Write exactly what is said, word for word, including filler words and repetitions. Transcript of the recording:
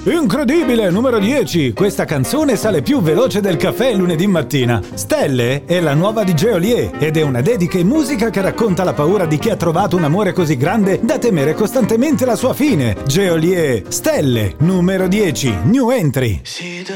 Incredibile, numero dieci. Questa canzone sale più veloce del caffè il lunedì mattina. Stelle è la nuova di Geolier ed è una dedica in musica che racconta la paura di chi ha trovato un amore così grande da temere costantemente la sua fine. Geolier, Stelle, numero dieci, new entry.